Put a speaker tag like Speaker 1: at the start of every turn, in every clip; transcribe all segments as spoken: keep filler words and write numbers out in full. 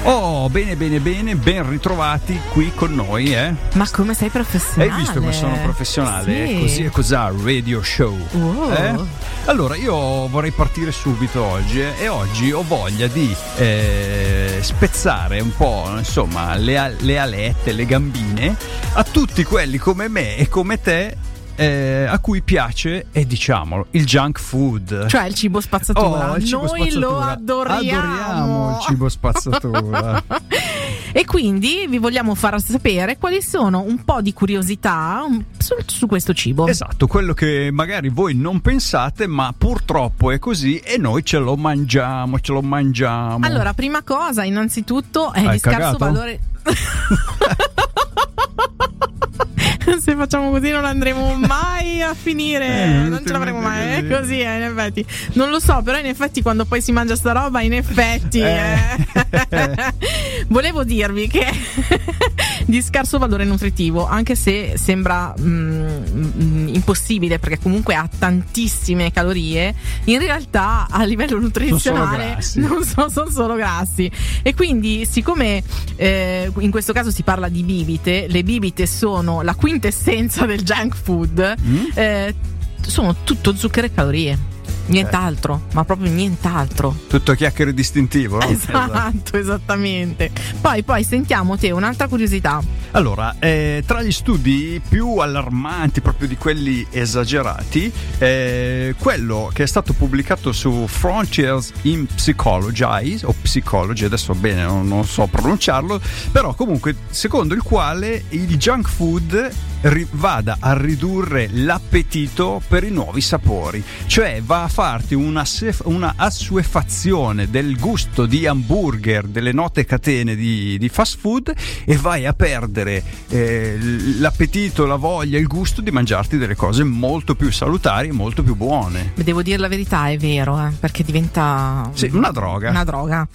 Speaker 1: Oh, bene, bene, bene, ben ritrovati qui con noi, eh?
Speaker 2: Ma come sei professionale?
Speaker 1: Hai visto come sono professionale?
Speaker 2: Sì.
Speaker 1: Così e cos'ha Radio Show.
Speaker 2: Wow.
Speaker 1: Eh? Allora, io vorrei partire subito oggi eh? e oggi ho voglia di eh, spezzare un po', insomma, le, le alette, le gambine a tutti quelli come me e come te Eh, a cui piace, e diciamolo, il junk food,
Speaker 2: cioè il cibo spazzatura.
Speaker 1: Oh, il cibo
Speaker 2: Noi
Speaker 1: spazzatura.
Speaker 2: lo adoriamo.
Speaker 1: Adoriamo il cibo spazzatura.
Speaker 2: E quindi vi vogliamo far sapere quali sono un po' di curiosità su, su questo cibo.
Speaker 1: Esatto, quello che magari voi non pensate, ma purtroppo è così e noi ce lo mangiamo, ce lo mangiamo.
Speaker 2: Allora, prima cosa, innanzitutto, è di scarso valore. Se facciamo così non andremo mai a finire, eh, non ce l'avremo mai, è così, eh, in effetti. Non lo so, però in effetti quando poi si mangia sta roba, in effetti eh. Eh. Volevo dirvi che di scarso valore nutritivo, anche se sembra mm, impossibile, perché comunque ha tantissime calorie, in realtà a livello nutrizionale non sono, sono solo grassi. E quindi, siccome eh, in questo caso si parla di bibite, le bibite sono la quintessenza del junk food, mm? eh, sono tutto zucchero e calorie. Nient'altro, eh. ma proprio nient'altro.
Speaker 1: Tutto chiacchiere distintivo, no?
Speaker 2: Esatto, esattamente. Poi, poi sentiamo te un'altra curiosità.
Speaker 1: Allora, eh, tra gli studi più allarmanti, proprio di quelli esagerati, eh, quello che è stato pubblicato su Frontiers in Psychology o Psychology, adesso bene non, non so pronunciarlo, però comunque secondo il quale il junk food ri- vada a ridurre l'appetito per i nuovi sapori, cioè va a farti una, sef- una assuefazione del gusto di hamburger delle note catene di, di fast food e vai a perdere eh, l'appetito, la voglia, il gusto di mangiarti delle cose molto più salutari e molto più buone.
Speaker 2: Devo dire la verità, è vero, eh, perché diventa
Speaker 1: sì, una droga.
Speaker 2: Una droga.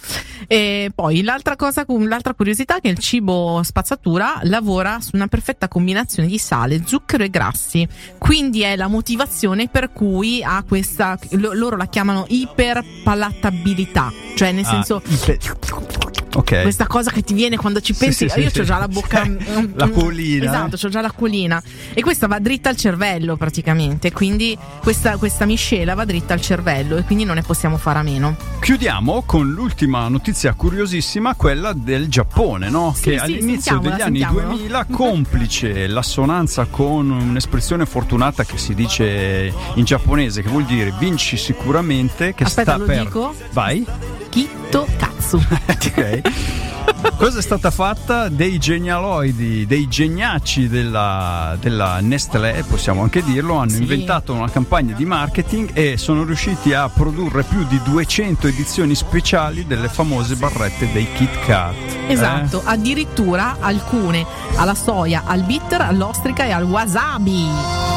Speaker 2: E poi l'altra cosa, l'altra curiosità è che il cibo spazzatura lavora su una perfetta combinazione di sale, zucchero e grassi, quindi è la motivazione per cui ha questa, loro la chiamano iperpalatabilità, cioè nel
Speaker 1: ah,
Speaker 2: senso
Speaker 1: iper... okay.
Speaker 2: Questa cosa che ti viene quando ci pensi,
Speaker 1: sì, sì,
Speaker 2: io
Speaker 1: sì,
Speaker 2: ho già la bocca
Speaker 1: sì. L'acquolina,
Speaker 2: esatto, c'ho già l'acquolina, e questa va dritta al cervello praticamente, quindi questa, questa miscela va dritta al cervello e quindi non ne possiamo fare a meno.
Speaker 1: Chiudiamo con l'ultima notizia curiosissima, quella del Giappone, no?
Speaker 2: Sì,
Speaker 1: che
Speaker 2: sì,
Speaker 1: all'inizio degli anni duemila, complice l'assonanza con un'espressione fortunata che si dice in giapponese, che vuol dire vinci sicuramente, che
Speaker 2: Aspetta,
Speaker 1: sta
Speaker 2: lo
Speaker 1: per
Speaker 2: dico?
Speaker 1: vai
Speaker 2: Kitto Katsu.
Speaker 1: Ok. Cosa è stata fatta dei genialoidi, dei geniacci della, della Nestlé, possiamo anche dirlo, hanno sì. inventato una campagna di marketing e sono riusciti a produrre più di duecento edizioni speciali delle famose barrette dei Kit Kat.
Speaker 2: Esatto,
Speaker 1: eh?
Speaker 2: addirittura alcune alla soia, al bitter, all'ostrica e al wasabi.